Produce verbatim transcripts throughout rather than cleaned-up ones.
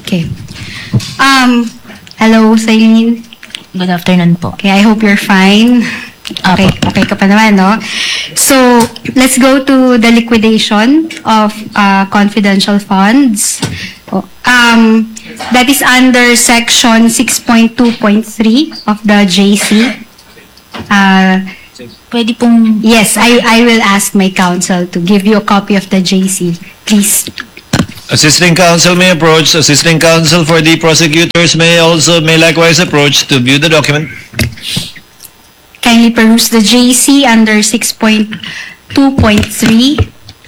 Okay. Um, hello, Celine. Good afternoon po. Okay, I hope you're fine. Okay, okay ka pa naman, no? So, let's go to the liquidation of uh, confidential funds. Oh, Um, that is under section six point two point three of the J C. Uh, Pwede pong... yes, I, I will ask my counsel to give you a copy of the J C. Please. Assisting counsel may approach. Assisting counsel for the prosecutors may also may likewise approach to view the document. Kindly peruse the J C under six point two point three.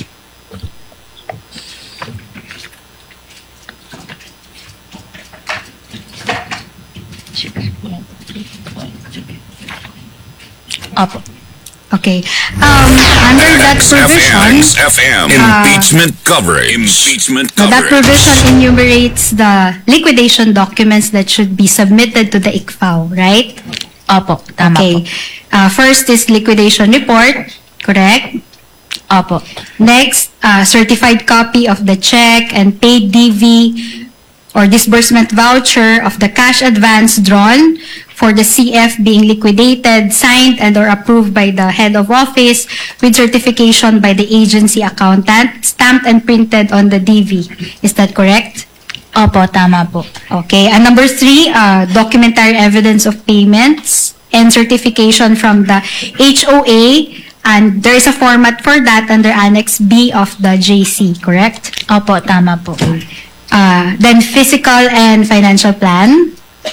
Opo. Okay. Um, under that provision, X F M. Uh, Impeachment coverage. Impeachment that coverage. provision enumerates the liquidation documents that should be submitted to the I C F A O, right? Opo. Tama Okay. po. Uh, first is liquidation report, correct? Opo. Next, uh, certified copy of the check and paid D V or disbursement voucher of the cash advance drawn for the C F being liquidated, signed and or approved by the head of office with certification by the agency accountant, stamped and printed on the D V. Is that correct? Opo, tama po. Okay. And number three, uh, documentary evidence of payments and certification from the H O A. And there is a format for that under Annex B of the J C, correct? Opo, tama po. Uh, then physical and financial plan.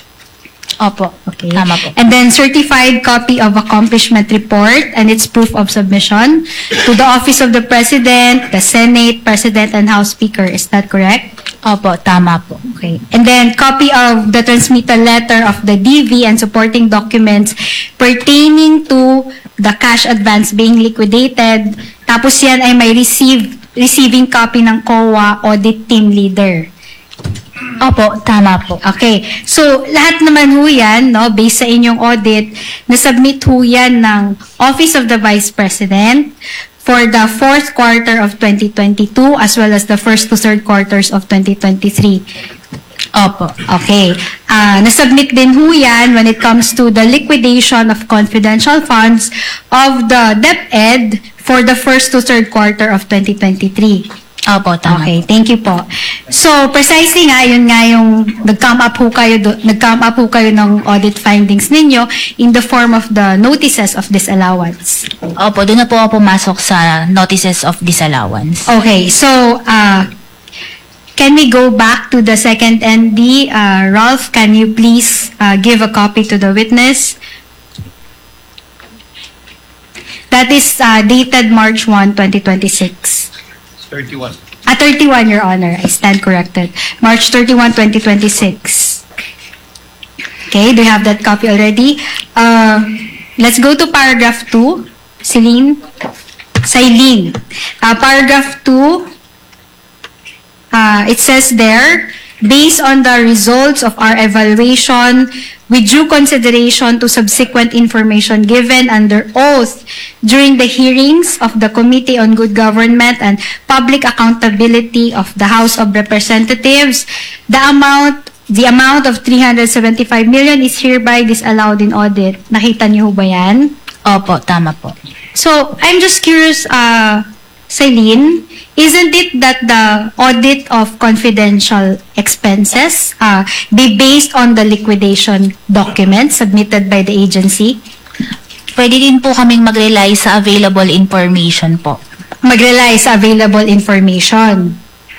Opo. Okay. Tama po. And then certified copy of accomplishment report and its proof of submission to the Office of the President, the Senate, President, and House Speaker. Is that correct? Opo, tama po. Okay. And then copy of the transmittal letter of the D V and supporting documents pertaining to the cash advance being liquidated. Tapos yan ay may receive, receiving copy ng C O A audit team leader. Opo, tama po. Okay. So, lahat naman ho yan, no, based sa inyong audit, nasubmit ho yan ng Office of the Vice President for the fourth quarter of twenty twenty-two as well as the first to third quarters of twenty twenty-three. Opo. Okay. Uh, nasubmit din ho yan when it comes to the liquidation of confidential funds of the DepEd for the first to third quarter of twenty twenty-three. Opo, tama Okay, po. thank you po. So, precisely nga, yun nga yung nag-come up ho kayo, do- nag-come up ho kayo ng audit findings ninyo in the form of the notices of disallowance. Opo, doon na po ako pumasok sa notices of disallowance. Okay, so, uh, can we go back to the second N D? Uh, Ralph, can you please uh, give a copy to the witness? That is uh, dated March first, twenty twenty-six. thirty-one. Ah, thirty-one, Your Honor. I stand corrected. March thirty-first, twenty twenty-six. Okay, do you have that copy already? Uh, let's go to paragraph two. Celine? Celine. Uh, paragraph two. Uh, it says there, based on the results of our evaluation, with due consideration to subsequent information given under oath during the hearings of the Committee on Good Government and Public Accountability of the House of Representatives, the amount the amount of three hundred seventy-five million is hereby disallowed in audit. Nakita niyo ho ba yan? Opo, tama po. So, I'm just curious, uh, Celine, isn't it that the audit of confidential expenses uh, be based on the liquidation documents submitted by the agency? Pwede din po kaming mag-rely sa available information po. Mag-rely sa available information.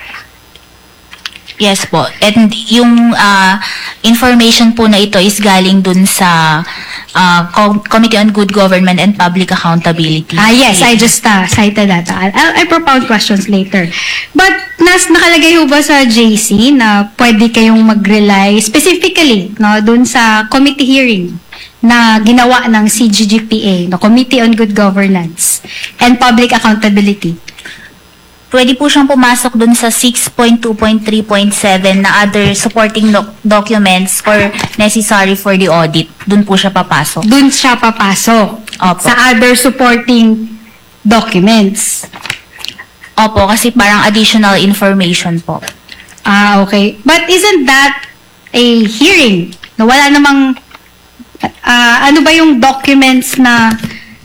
Yes po. And yung uh, information po na ito is galing dun sa uh, Com- Committee on Good Government and Public Accountability. Ah, yes, I just uh, cited that. I'll, I'll propound questions later. But nas nakalagay ho ba sa J C na pwede kayong mag-rely specifically no, dun sa committee hearing na ginawa ng C G G P A, no, Committee on Good Governance and Public Accountability? Pwede po siyang pumasok dun sa six point two point three point seven na other supporting doc- documents or necessary for the audit. Dun po siya papasok. Dun siya papasok Opo. sa other supporting documents. Opo, kasi parang additional information po. Ah, Ah, okay. But isn't that a hearing? No, wala namang, ah, ano ba yung documents na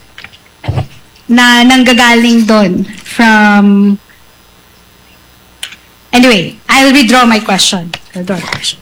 na nanggagaling doon from... Anyway, I'll withdraw my question. Withdraw my question.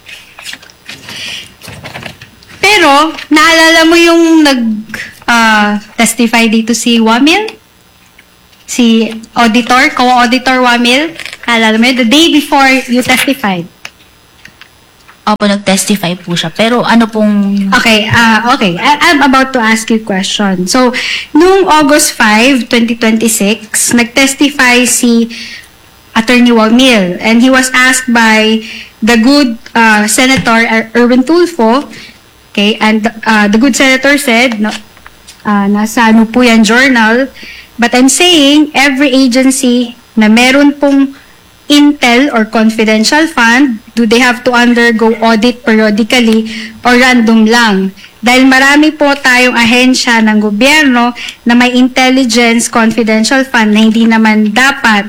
Pero, naalala mo yung nag-testify dito si Wamil? Si auditor, co-auditor Wamil? Naalala mo yun? The day before you testified. Opo, nag-testify po siya. Pero ano pong... Okay, uh, okay. I- I'm about to ask you a question. So, noong August fifth, twenty twenty-six, nag-testify si Attorney Wamil, and he was asked by the good uh, Senator Er- Erwin Tulfo, okay, and uh, the good Senator said, no, uh, nasa ano po yan journal, but I'm saying every agency na meron pong intel or confidential fund, do they have to undergo audit periodically or random lang? Dahil marami po tayong ahensya ng gobyerno na may intelligence confidential fund na hindi naman dapat.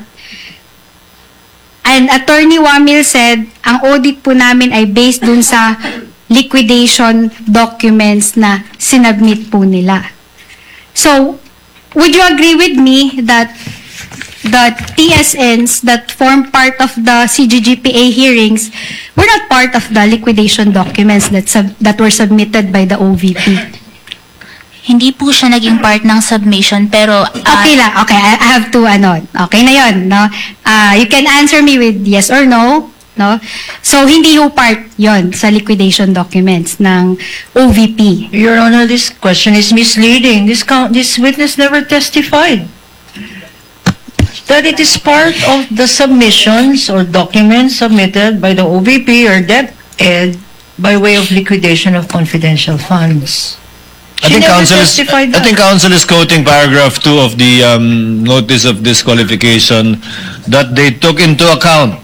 And Attorney Wamil said, ang audit po namin ay based dun sa liquidation documents na sinubmit po nila. So, would you agree with me that the T S Ns that form part of the C G G P A hearings were not part of the liquidation documents that sub- that were submitted by the O V P? Hindi po siya naging part ng submission, pero... ah, Okay lang. Okay, I I have to, ano, okay na yun, no? Uh, you can answer me with yes or no, no? So, hindi ho part yon sa liquidation documents ng O V P. Your Honor, this question is misleading. This count, this witness never testified that it is part of the submissions or documents submitted by the O V P or DepEd by way of liquidation of confidential funds. I She think never counsel is, testified I think that. counsel is quoting paragraph two of the um, notice of disqualification that they took into account.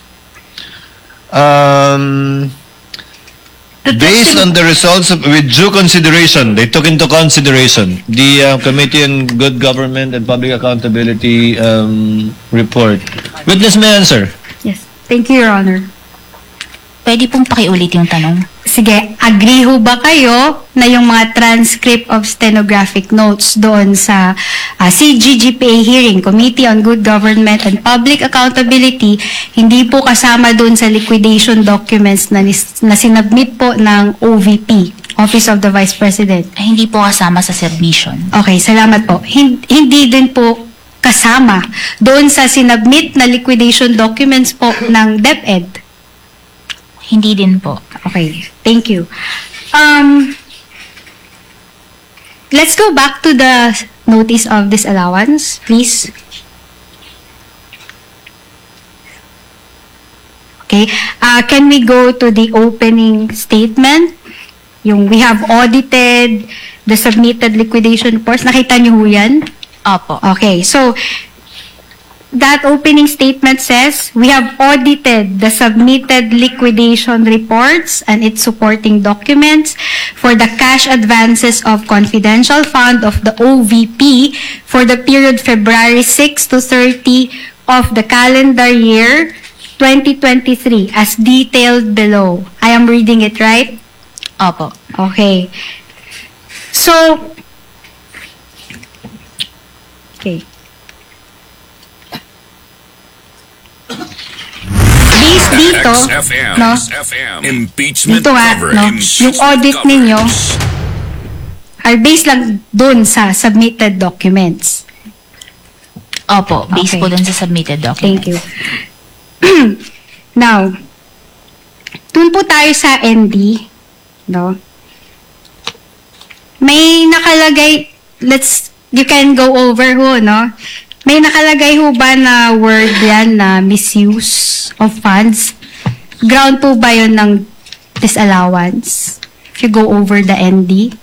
Um, The based testi- on the results of, with due consideration, they took into consideration the uh, Committee on Good Government and Public Accountability um, report. Witness may answer. Yes. Thank you, Your Honor. pwede pong pakiulit yung tanong. Sige, agree ho ba kayo na yung mga transcript of stenographic notes doon sa uh, C G G P A hearing, Committee on Good Government and Public Accountability, hindi po kasama doon sa liquidation documents na, nis- na sinubmit po ng O V P, Office of the Vice President? Ay, hindi po kasama sa submission. Okay, salamat po. Hin- hindi din po kasama doon sa sinubmit na liquidation documents po ng DepEd. Hindi din po. Okay, thank you. Um, let's go back to the notice of disallowance, please. Okay, uh, can we go to the opening statement? Yung we have audited the submitted liquidation reports. Nakita niyo ho yan? Opo. Okay, so that opening statement says, we have audited the submitted liquidation reports and its supporting documents for the cash advances of confidential fund of the O V P for the period February sixth to thirty of the calendar year twenty twenty-three as detailed below. I am reading it right? Opo. Okay. So, okay. Based dito, X F M, no? F M, impeachment Dito nga, coverage. no? Yung audit ninyo are based lang dun sa submitted documents. Opo. Based Okay. po dun sa submitted document. Thank you. Now, dun po tayo sa N D, no? May nakalagay, let's, you can go over ho, no? May nakalagay ho ba na word yan na misuse of funds? Ground po ba yun ng disallowance? If you go over the N D?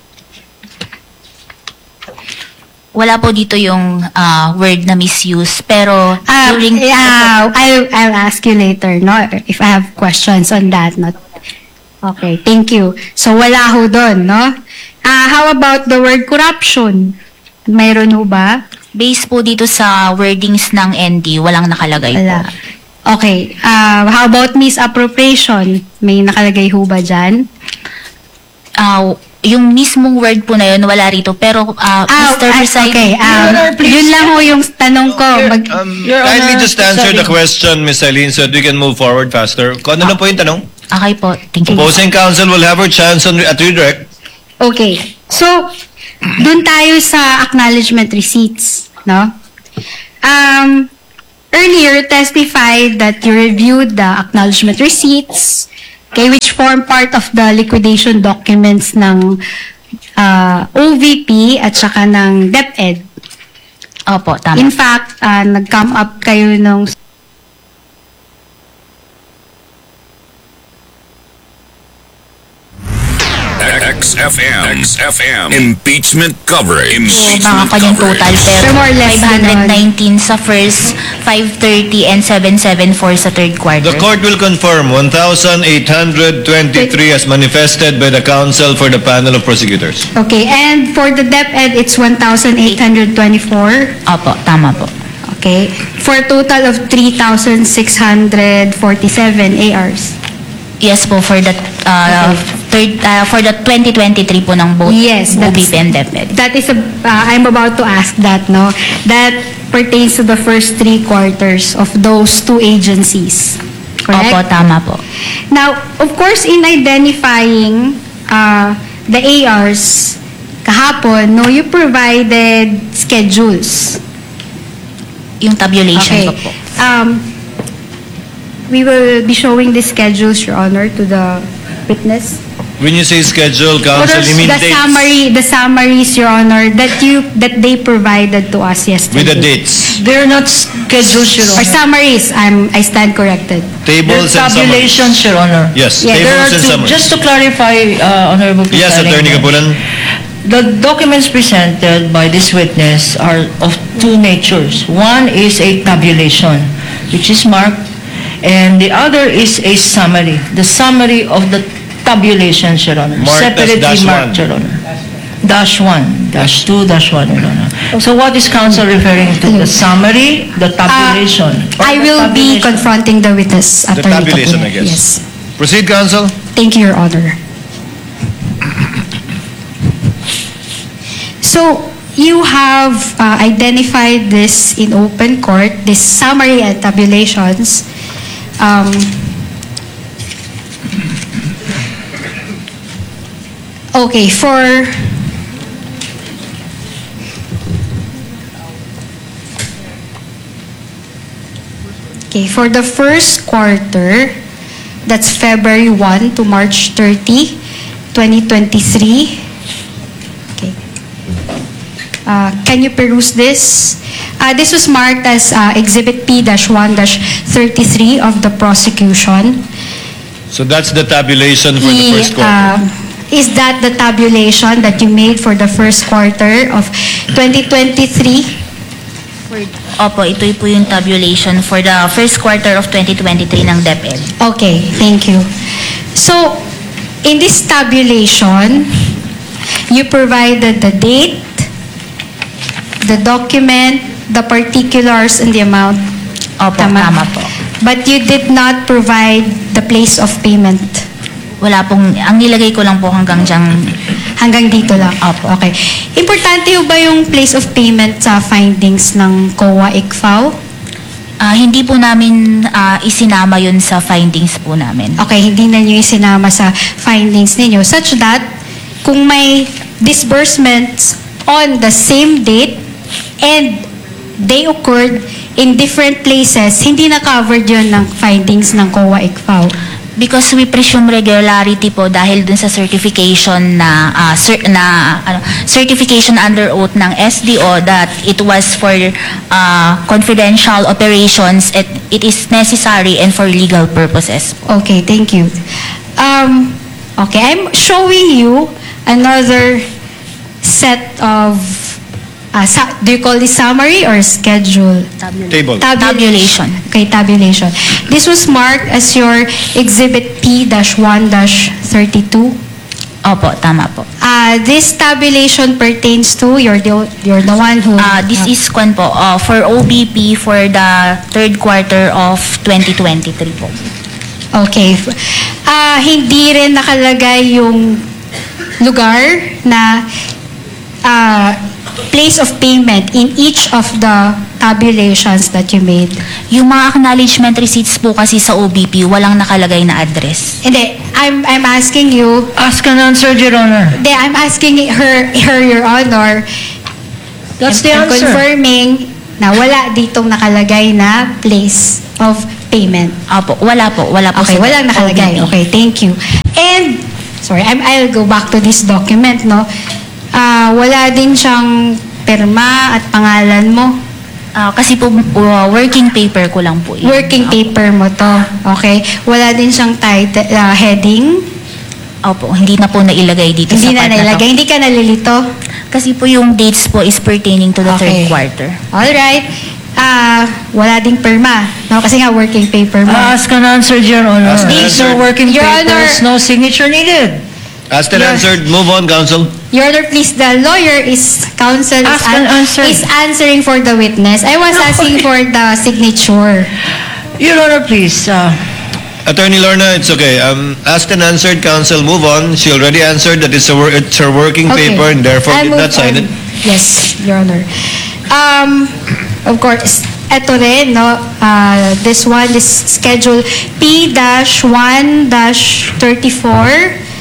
Wala po dito yung ah, word na misuse, pero Ah, during... yeah, I'll, I'll ask you later, no? If I have questions on that, not... Okay, thank you. So, wala ho doon, no? Ah, how about the word corruption? Mayroon ho ba? Based po dito sa wordings ng N D, walang nakalagay Wala. po. Okay. Uh, how about misappropriation? May nakalagay ho ba dyan? Ah, yung mismong word po na yun, wala rito. Pero, ah, Ah, Mister ah, Presiding, okay. Um, Your Honor, please. yun lang ho yung tanong ko. Mag, Um, Your kindly Honor, just answer the sorry. question, Miss Eileen, so that we can move forward faster. Kung ano lang po yung tanong? okay po, thank you. Opposing counsel will have her chance on, at redirect. Okay. So, dun tayo sa acknowledgement receipts, no? Um, earlier, testified that you reviewed the acknowledgement receipts, okay, which form part of the liquidation documents ng uh, O V P at saka ng DepEd. Opo, tama. In fact, uh, nag-come up kayo nung X F M. X F M. Impeachment coverage. Mga Impeachment kanyang total, coverage. pero So, more or less, five hundred nineteen sa first, five thirty and seven seventy-four sa third quarter. The court will confirm one thousand eight hundred twenty-three as manifested by the counsel for the panel of prosecutors. Okay, and for the DepEd, it's one thousand eight hundred twenty-four. Opo, tama po. Okay, for a total of three thousand six hundred forty-seven A Rs. Yes po, for the, uh, third, uh, for the twenty twenty-three po ng both Yes, O B that's- P and DepEd. That is, a, uh, I'm about to ask that, no? That pertains to the first three quarters of those two agencies. Correct? Opo, tama po. Now, of course, in identifying uh, the A Rs, kahapon, no, you provided schedules. Yung tabulation Okay. ko po. Um, we will be showing the schedules, Your Honor, to the witness. When you say schedule, counsel, you mean the dates? summary, the summaries, Your Honor, that you that they provided to us yesterday. With the dates. They're not schedules, Your Or Honor. summaries. I'm I stand corrected. They're Tables and summaries. tabulations, Your Honor. Yes, Yeah, There are tables and two, summaries. just to clarify, uh, Honorable Yes, Presiding Attorney Judge, Kapunan. the documents presented by this witness are of two natures. One is a tabulation, which is marked, and the other is a summary. The summary of the tabulation, Your Honor. Marked as Separately dash marked, one. Your Honor. Dash one, dash two, dash one, Your Honor. So what is counsel referring to? The summary, the tabulation? or I the will be tabulation? confronting the witness, The Attorney tabulation, Kapunan. I guess. Yes. Proceed, counsel. Thank you, Your Honor. So, you have uh, identified this in open court, this summary and tabulations. Um, okay, for Okay, for the first quarter, that's February first to March thirtieth, twenty twenty-three. Okay. Uh, can you peruse this? Uh, this was marked as uh, Exhibit P one thirty-three of the prosecution. So that's the tabulation for the I- first quarter. um, is that the tabulation that you made for the first quarter of twenty twenty-three? Opo, ito po yung tabulation for the first quarter of twenty twenty-three ng DepEd. Okay, thank you. So, in this tabulation, you provided the date, the document, the particulars, and the amount. Opo, tama po. But you did not provide the place of payment. Wala pong, ang nilagay ko lang po hanggang dyan. Hanggang dito lang. Opo. Okay. Importante ba yung place of payment sa findings ng C O A I C F A O? Ah, hindi po namin ah, isinama yun sa findings po namin. Okay, hindi na nyo isinama sa findings ninyo such that kung may disbursements on the same date and they occurred in different places, hindi na covered yun ng findings ng C O A I C F A O. Because we presume regularity po dahil dun sa certification na ah, cer- na ano, certification under oath ng S D O that it was for ah, confidential operations, it, it is necessary and for legal purposes. Okay, thank you. Um, okay, I'm showing you another set of, uh, sa- do you call this summary or schedule? Table. Tabulation. Okay, tabulation. This was marked as your Exhibit P one thirty-two. Opo, tama po. Uh, this tabulation pertains to, you're the, you're the one who... Uh, this is kwan po, uh, for O B P for the third quarter of twenty twenty-three po. Okay. Ah, hindi rin nakalagay yung lugar na ah, place of payment in each of the tabulations that you made. Yung mga acknowledgement receipts po kasi sa O B P, walang nakalagay na address. Hindi, I'm I'm asking you, Ask and answer, Your Honor. hindi, I'm asking her, her Your Honor, That's the I'm answer. confirming na wala ditong nakalagay na place of payment. Opo, wala po, wala po. Okay, sa walang nakalagay. O B P. Okay, thank you. And, sorry, I'm, I'll go back to this document, no? Ah, wala din siyang perma at pangalan mo. Ah, kasi po, uh, working paper ko lang po. yun. Working paper mo to. Okay? Wala din siyang title, ah, heading. Opo, hindi na po nailagay dito Hindi sa na part na to. nailagay. Hindi ka nalilito. Kasi po yung dates po is pertaining to the Okay. third quarter. Alright. Ah, wala ding perma. No? Kasi nga working paper mo. Ask and answer, Your Honor. Ask and These answer. are working Your papers, Honor. no signature needed. Asked and Yes. answered. Move on, counsel. Your Honor, please, the lawyer is, counsel is, Ask and answer. is answering for the witness. I was No, asking eh. for the signature. Your Honor, please. Uh, Attorney Lorna, it's okay. Um, asked and answered, counsel. Move on. She already answered that it's, a, wor- it's her working Okay. paper and therefore I'll did move not sign on. it. Yes, Your Honor. Um, of course, eto rin, no, uh, this one is schedule P one thirty-four.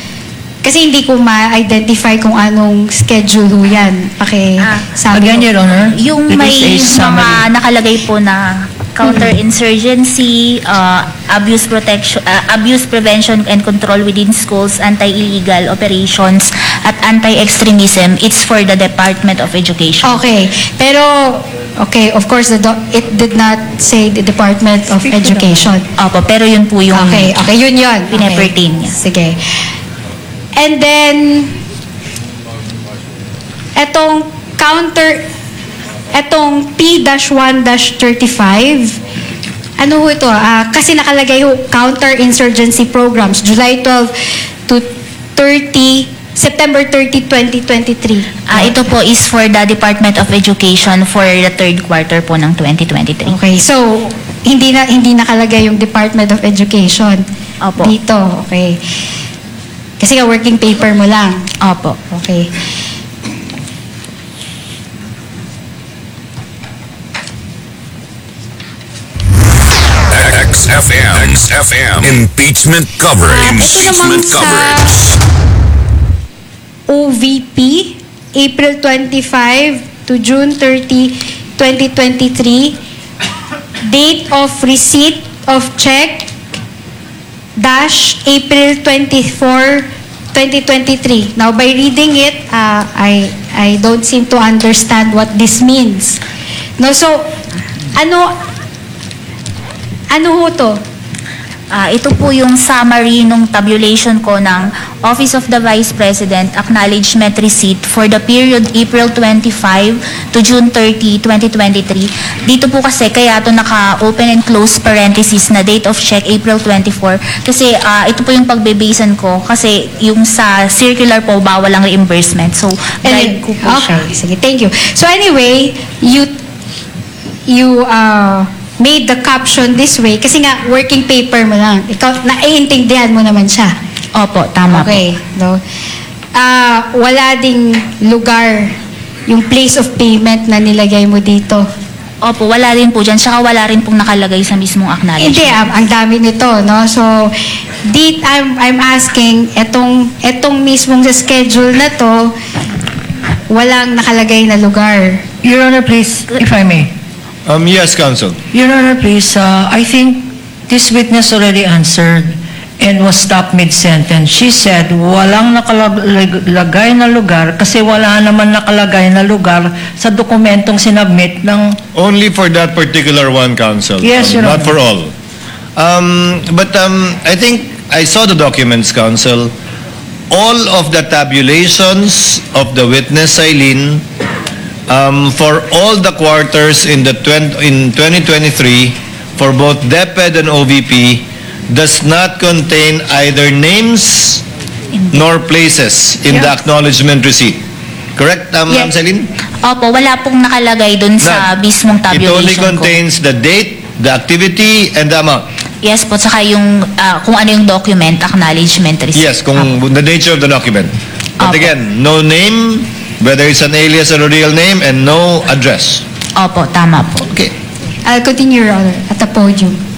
Kasi hindi ko ma-identify kung anong schedule ho yan. Paki Ah, sabi again, ko. Your Honor. Yung it may is a mga summary. nakalagay po na counterinsurgency, uh, abuse protection, uh, abuse prevention and control within schools, anti-illegal operations, at anti-extremism, it's for the Department of Education. Okay. Pero, okay, of course, the doc- it did not say the Department of Education. Opo, pero yun po yung Okay, okay, yun yun. Okay. Pine-pertain niya. Sige. And then, etong counter, etong P one thirty-five, ano ho ito? Ah, kasi nakalagay ho, counter-insurgency programs, July twelfth to thirty, September thirtieth, twenty twenty-three. Ah, ito po is for the Department of Education for the third quarter po ng twenty twenty-three. Okay, so, hindi na hindi nakalagay yung Department of Education Opo. dito. Okay. Kasi nga working paper mo lang. Opo. Okay. X F M. X F M. Impeachment coverage. Ah, ito namang Impeachment sa coverage. O V P, April twenty-fifth to June thirtieth, twenty twenty-three. Date of receipt of check, dash, April twenty-fourth, twenty twenty-three. Now, by reading it, uh, I, I don't seem to understand what this means. No, so, ano, ano ho to? Ah, ito po yung summary nung tabulation ko ng Office of the Vice President Acknowledgement Receipt for the period April twenty-fifth to June thirtieth, twenty twenty-three. Dito po kasi kaya ito naka-open and close parenthesis na date of check April twenty-fourth kasi ah, ito po yung pagbebasean ko kasi yung sa circular po bawal ang reimbursement. So, guide ko po siya. Okay, sige, thank you. So anyway, you, you, uh, made the caption this way kasi nga working paper mo lang. Ikaw, naiintindihan mo naman siya. Opo, tama Okay, no? Ah, wala ding lugar yung place of payment na nilagay mo dito. po. Opo, wala rin po dyan. Tsaka wala rin pong nakalagay sa mismong acknowledgement. Hindi, ang, ang dami nito, no? So, dit, I'm, I'm asking, etong, etong mismong sa schedule na to, walang nakalagay na lugar. Your Honor, please, if I may. Um, yes, counsel. Your Honor, please, uh, I think this witness already answered and was stopped mid-sentence. She said, walang nakalagay na lugar kasi wala naman nakalagay na lugar sa dokumentong sinabmit ng... Only for that particular one, counsel. Yes, um, Your Not Honor. for all. Um, but um, I think I saw the documents, counsel. All of the tabulations of the witness, Eileen, um, for all the quarters in the twen- in twenty twenty-three, for both DepEd and O V P, does not contain either names Hindi. nor places in the Yeah. acknowledgement receipt. Correct, um, Ma'am Yes. Celine? Opo, wala pong nakalagay dun sa None. mismong It only tabulation ko. contains the date, the activity, and the amount. Yes po, saka yung ah, kung ano yung document, acknowledgement receipt. Yes, kung the nature of the document. But Apo. again, no name, whether it's an alias or a real name, and no address. Opo, tama po. Okay. I'll continue, Your Honor, at the podium.